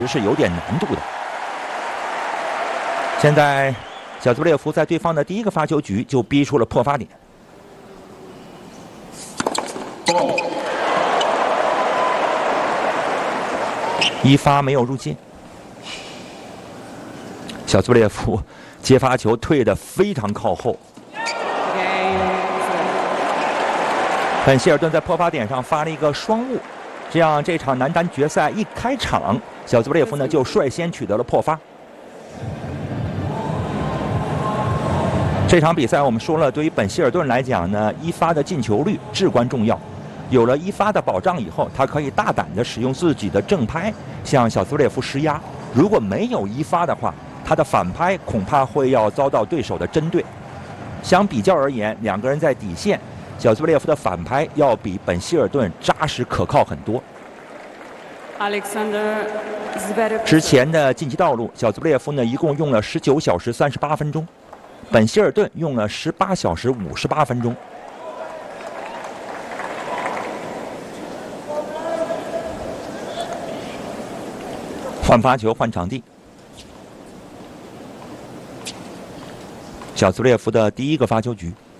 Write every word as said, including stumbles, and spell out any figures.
是有点难度的。现在小兹布列夫在对方的第一个发球局就逼出了破发点。一发没有入界，小兹布列夫接发球退得非常靠后。本希尔顿在破发点上发了一个双误，这样这场男单决赛一开场，小兹布列夫呢就率先取得了破发。这场比赛我们说了，对于本希尔顿来讲呢，一发的进球率至关重要。有了一发的保障以后，他可以大胆地使用自己的正拍向小兹布列夫施压。如果没有一发的话，他的反拍恐怕会要遭到对手的针对。相比较而言，两个人在底线，小兹布列夫的反拍要比本希尔顿扎实可靠很多。之前的晋级道路，小兹布列夫呢一共用了十九小时三十八分钟，本希尔顿用了十八小时五十八分钟。换发球，换场地。小兹布列夫的第一个发球局。